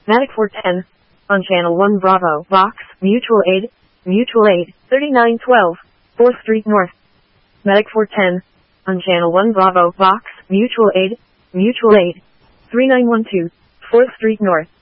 Medic 410. On Channel 1 Bravo, Vox, Mutual Aid, 3912, 4th Street North. Medic 410. On Channel 1 Bravo, Vox, Mutual Aid, 3912, 4th Street North.